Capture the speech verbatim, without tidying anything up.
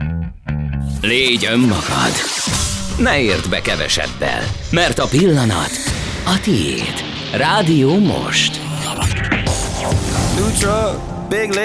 Légy önmagad. Ne érd be kevesebbel, mert a pillanat a tiéd. Rádió Most. New truck, big